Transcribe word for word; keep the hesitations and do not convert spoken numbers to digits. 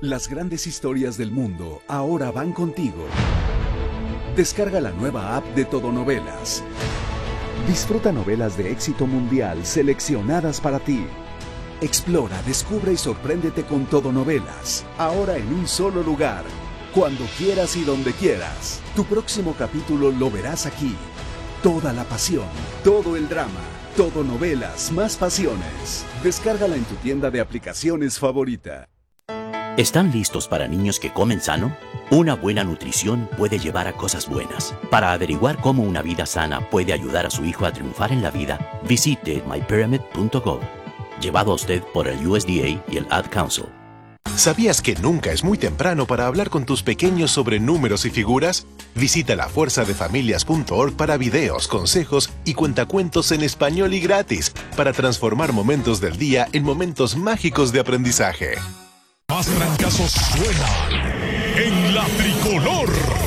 Las grandes historias del mundo ahora van contigo. Descarga la nueva app de Todonovelas. Disfruta novelas de éxito mundial seleccionadas para ti. Explora, descubre y sorpréndete con Todonovelas. Ahora en un solo lugar. Cuando quieras y donde quieras. Tu próximo capítulo lo verás aquí. Toda la pasión, todo el drama. Todonovelas, más pasiones. Descárgala en tu tienda de aplicaciones favorita. ¿Están listos para niños que comen sano? Una buena nutrición puede llevar a cosas buenas. Para averiguar cómo una vida sana puede ayudar a su hijo a triunfar en la vida, visite my pyramid punto gov. Llevado a usted por el U S D A y el Ad Council. ¿Sabías que nunca es muy temprano para hablar con tus pequeños sobre números y figuras? Visita la fuerza de familias punto org para videos, consejos y cuentacuentos en español y gratis para transformar momentos del día en momentos mágicos de aprendizaje. Más trancazos suenan en la tricolor.